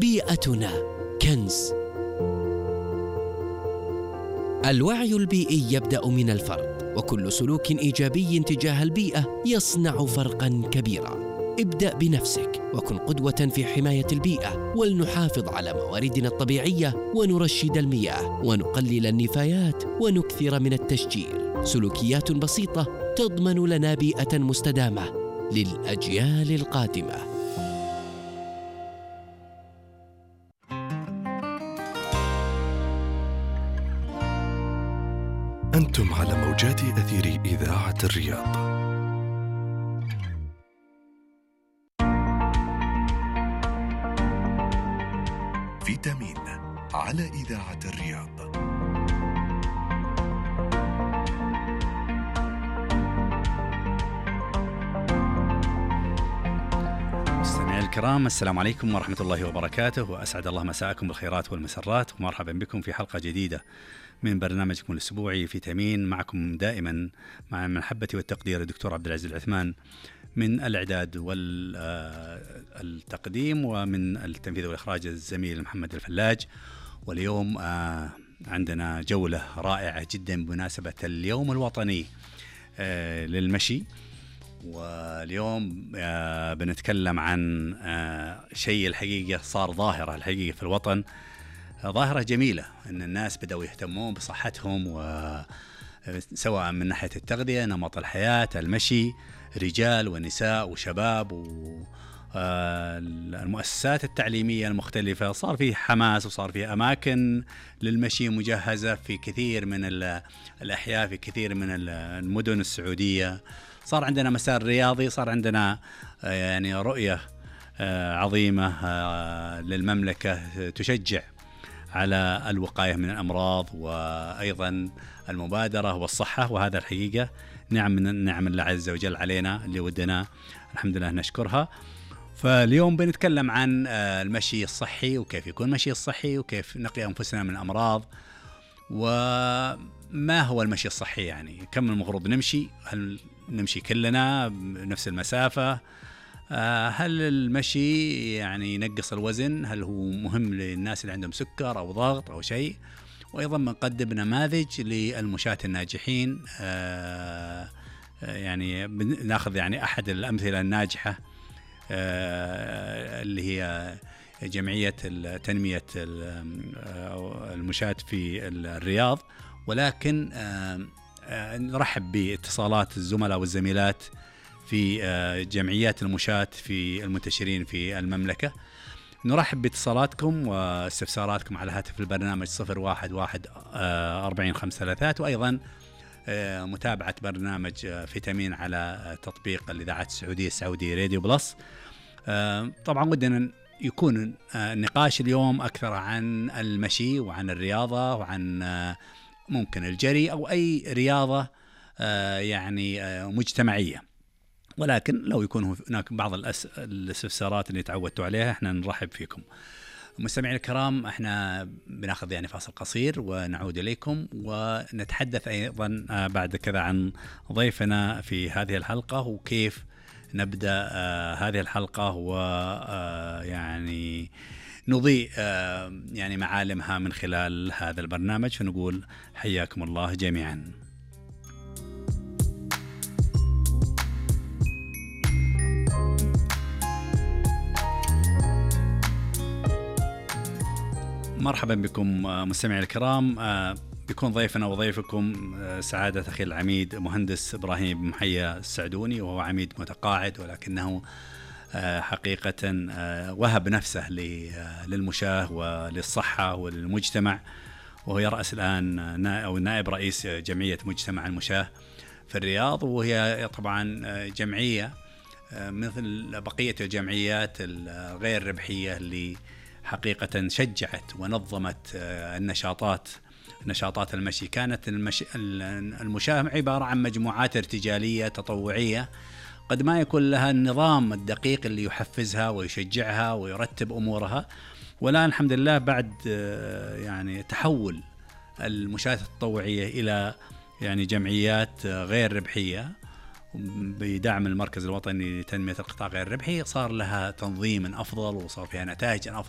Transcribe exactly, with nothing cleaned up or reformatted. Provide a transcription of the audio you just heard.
بيئتنا كنز. الوعي البيئي يبدأ من الفرد، وكل سلوك إيجابي تجاه البيئة يصنع فرقاً كبيراً. ابدأ بنفسك وكن قدوة في حماية البيئة، ولنحافظ على مواردنا الطبيعية ونرشد المياه ونقلل النفايات ونكثر من التشجير. سلوكيات بسيطة تضمن لنا بيئة مستدامة للأجيال القادمة. أنتم على موجات أثير إذاعة الرياض. فيتامين على إذاعة الرياض. مستمعي الكرام، السلام عليكم ورحمة الله وبركاته، وأسعد الله مساءكم بالخيرات والمسرات، ومرحبا بكم في حلقة جديدة من برنامجكم الأسبوعي فيتامين. معكم دائما مع المحبة والتقدير الدكتور عبد العزيز العثمان من الإعداد والتقديم، ومن التنفيذ والإخراج الزميل محمد الفلاج. واليوم عندنا جولة رائعة جدا بمناسبة اليوم الوطني للمشي. واليوم بنتكلم عن شيء الحقيقة صار ظاهرة الحقيقة في الوطن، ظاهرة جميلة أن الناس بدأوا يهتمون بصحتهم، وسواء من ناحية التغذية، نمط الحياة، المشي، رجال ونساء وشباب، والمؤسسات التعليمية المختلفة صار فيه حماس، وصار فيه أماكن للمشي مجهزة في كثير من الأحياء، في كثير من المدن السعودية. صار عندنا مسار رياضي، صار عندنا يعني رؤية عظيمة للمملكة تشجع على الوقاية من الأمراض، وأيضا المبادرة والصحة. وهذا الحقيقة نعم من النعم الله عز وجل علينا اللي ودنا الحمد لله نشكرها. فاليوم بنتكلم عن المشي الصحي، وكيف يكون المشي الصحي، وكيف نقي أنفسنا من الأمراض، وما هو المشي الصحي، يعني كم المفروض نمشي، هل نمشي كلنا بنفس المسافة، هل المشي يعني ينقص الوزن، هل هو مهم للناس اللي عندهم سكر أو ضغط أو شيء. وأيضا بنقدم نماذج للمشاة الناجحين، يعني ناخذ يعني أحد الأمثلة الناجحة اللي هي جمعية تنمية المشاة في الرياض. ولكن نرحب باتصالات الزملاء والزميلات في جمعيات المشاة في المنتشرين في المملكة. نرحب باتصالاتكم واستفساراتكم على هاتف البرنامج صفر واحد واحد أربعين خمسة ثلاثات، وأيضا متابعة برنامج فيتامين على تطبيق الإذاعة السعودية السعودي راديو بلس. طبعا ودنا يكون النقاش اليوم أكثر عن المشي وعن الرياضة وعن ممكن الجري أو أي رياضة يعني مجتمعية، ولكن لو يكون هناك بعض الاستفسارات اللي تعودتوا عليها احنا نرحب فيكم. مستمعين الكرام، احنا بناخذ يعني فاصل قصير ونعود إليكم، ونتحدث أيضا بعد كذا عن ضيفنا في هذه الحلقة، وكيف نبدأ هذه الحلقة ويعني نضيء يعني معالمها من خلال هذا البرنامج. فنقول حياكم الله جميعا. مرحبا بكم مستمعي الكرام. بيكون ضيفنا وضيفكم سعادة أخي العميد مهندس إبراهيم محيا السعدوني، وهو عميد متقاعد، ولكنه حقيقة وهب نفسه للمشاة وللصحة وللمجتمع، وهو يرأس الآن أو نائب رئيس جمعية مجتمع المشاة في الرياض. وهي طبعا جمعية مثل بقية الجمعيات الغير ربحية اللي حقيقة شجعت ونظمت النشاطات نشاطات المشي. كانت المشي المشاة عبارة عن مجموعات ارتجالية تطوعية، قد ما يكون لها النظام الدقيق اللي يحفزها ويشجعها ويرتب أمورها. والآن الحمد لله بعد يعني تحول المشاة التطوعية إلى يعني جمعيات غير ربحية بدعم المركز الوطني لتنمية القطاع غير الربحي، صار لها تنظيم أفضل وصار فيها نتائج أفضل.